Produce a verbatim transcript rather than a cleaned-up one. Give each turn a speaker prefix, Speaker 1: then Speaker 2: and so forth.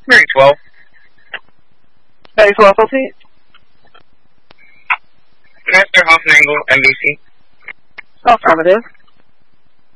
Speaker 1: Very twelve.
Speaker 2: Very twelve, proceed.
Speaker 1: Mister Hoffmangle, N B C.
Speaker 2: Affirmative.